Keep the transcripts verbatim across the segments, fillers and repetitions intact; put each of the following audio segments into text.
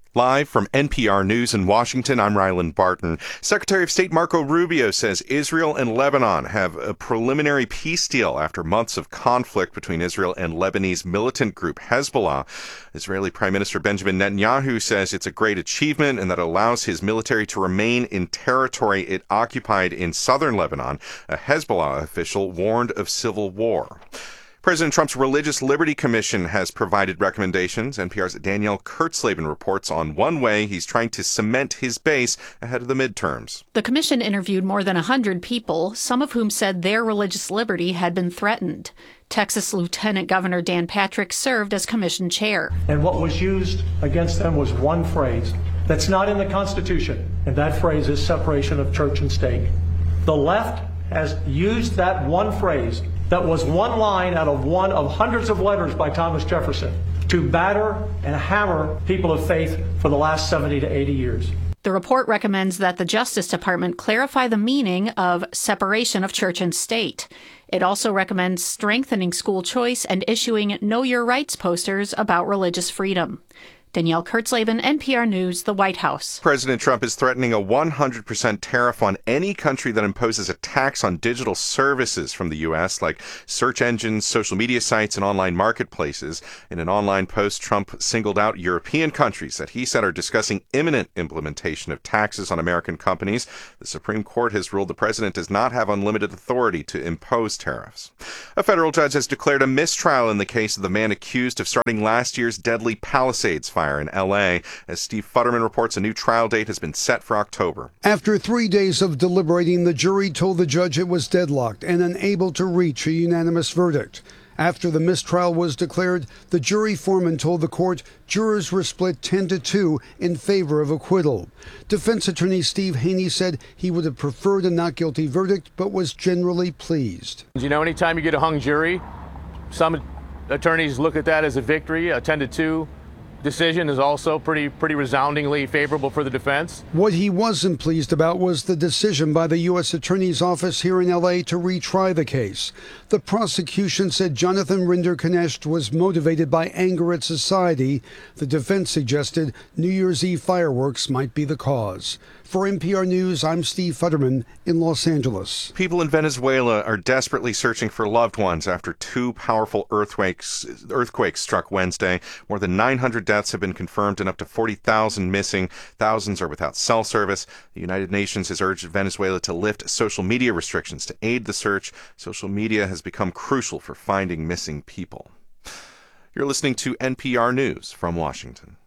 Live from N P R News in Washington, I'm Ryland Barton. Secretary of State Marco Rubio says Israel and Lebanon have a preliminary peace deal after months of conflict between Israel and Lebanese militant group Hezbollah. Israeli Prime Minister Benjamin Netanyahu says it's a great achievement and that allows his military to remain in territory it occupied in southern Lebanon. A Hezbollah official warned of civil war. President Trump's Religious Liberty Commission has provided recommendations. N P R's Danielle Kurtzleben reports on one way he's trying to cement his base ahead of the midterms. The commission interviewed more than one hundred people, some of whom said their religious liberty had been threatened. Texas Lieutenant Governor Dan Patrick served as commission chair. And what was used against them was one phrase that's not in the Constitution, and that phrase is separation of church and state. The left has used that one phrase that was one line out of one of hundreds of letters by Thomas Jefferson to batter and hammer people of faith for the last seventy to eighty years. The report recommends that the Justice Department clarify the meaning of separation of church and state. It also recommends strengthening school choice and issuing Know Your Rights posters about religious freedom. Danielle Kurtzleben, N P R News, the White House. President Trump is threatening a one hundred percent tariff on any country that imposes a tax on digital services from the U S, like search engines, social media sites, and online marketplaces. In an online post, Trump singled out European countries that he said are discussing imminent implementation of taxes on American companies. The Supreme Court has ruled the president does not have unlimited authority to impose tariffs. A federal judge has declared a mistrial in the case of the man accused of starting last year's deadly Palisades fire in L A. As Steve Futterman reports, a new trial date has been set for October. After three days of deliberating, the jury told the judge it was deadlocked and unable to reach a unanimous verdict. After the mistrial was declared, the jury foreman told the court jurors were split ten to two in favor of acquittal. Defense attorney Steve Haney said he would have preferred a not guilty verdict, but was generally pleased. You know, anytime you get a hung jury, some attorneys look at that as a victory. A ten to two decision is also pretty pretty resoundingly favorable for the defense. What he wasn't pleased about was the decision by the U S Attorney's Office here in L A to retry the case. The prosecution said Jonathan Rinder-Knecht was motivated by anger at society. The defense suggested New Year's Eve fireworks might be the cause. For N P R News, I'm Steve Futterman in Los Angeles. People in Venezuela are desperately searching for loved ones after two powerful earthquakes earthquakes struck Wednesday. More than nine hundred deaths have been confirmed and up to forty thousand missing. Thousands are without cell service. The United Nations has urged Venezuela to lift social media restrictions to aid the search. Social media has become crucial for finding missing people. You're listening to N P R News from Washington.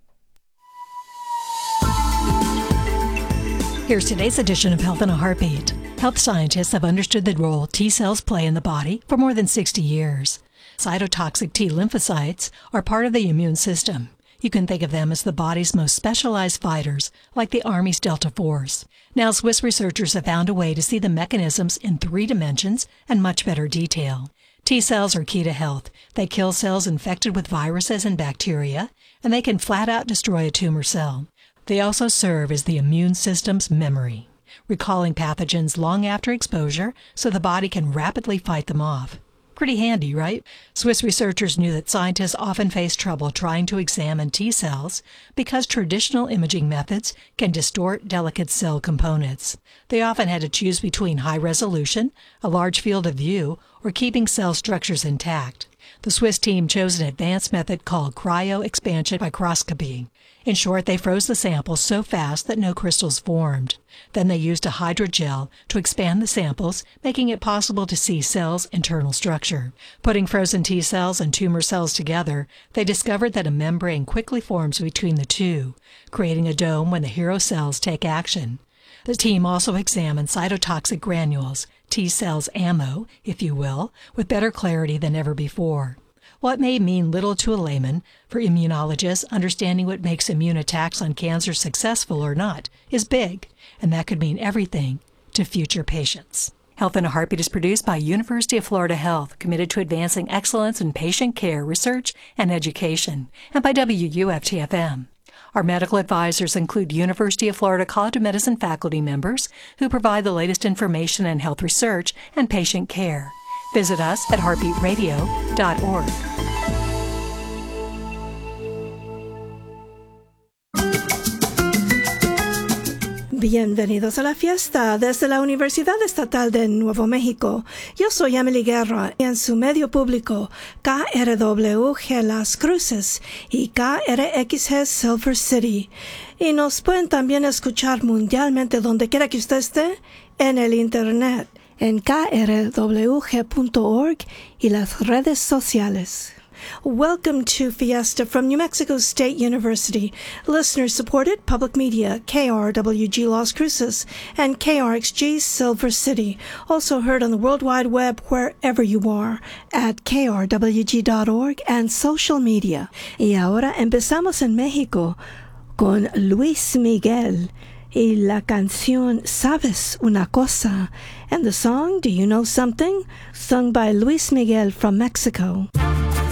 Here's today's edition of Health in a Heartbeat. Health scientists have understood the role T cells play in the body for more than sixty years. Cytotoxic T lymphocytes are part of the immune system. You can think of them as the body's most specialized fighters, like the Army's Delta Force. Now, Swiss researchers have found a way to see the mechanisms in three dimensions and much better detail. T cells are key to health. They kill cells infected with viruses and bacteria, and they can flat out destroy a tumor cell. They also serve as the immune system's memory, recalling pathogens long after exposure so the body can rapidly fight them off. Pretty handy, right? Swiss researchers knew that scientists often face trouble trying to examine T cells because traditional imaging methods can distort delicate cell components. They often had to choose between high resolution, a large field of view, or keeping cell structures intact. The Swiss team chose an advanced method called cryo-expansion microscopy. In short, they froze the samples so fast that no crystals formed. Then they used a hydrogel to expand the samples, making it possible to see cells' internal structure. Putting frozen T cells and tumor cells together, they discovered that a membrane quickly forms between the two, creating a dome when the hero cells take action. The team also examined cytotoxic granules, T cells ammo, if you will, with better clarity than ever before. What may mean little to a layman, for immunologists, understanding what makes immune attacks on cancer successful or not is big, and that could mean everything to future patients. Health in a Heartbeat is produced by University of Florida Health, committed to advancing excellence in patient care, research, and education, and by W U F T F M. Our medical advisors include University of Florida College of Medicine faculty members who provide the latest information in health research and patient care. Visit us at heartbeat radio dot org. Bienvenidos a la fiesta desde la Universidad Estatal de Nuevo México. Yo soy Emily Guerra y en su medio público K R W G Las Cruces y K R X G Silver City. Y nos pueden también escuchar mundialmente donde quiera que usted esté en el internet, en K R W G punto org y las redes sociales. Welcome to Fiesta from New Mexico State University, listener-supported public media, K R W G Las Cruces and K R X G Silver City, also heard on the World Wide Web wherever you are, at K R W G dot org and social media. Y ahora empezamos en México con Luis Miguel y la canción Sabes Una Cosa, and the song Do You Know Something, sung by Luis Miguel from Mexico.